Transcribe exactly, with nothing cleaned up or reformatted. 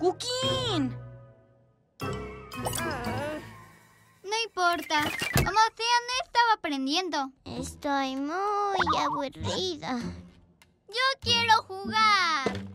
¡Puquín! No importa. Como sea, no estaba aprendiendo. Estoy muy aburrida. Yo quiero jugar.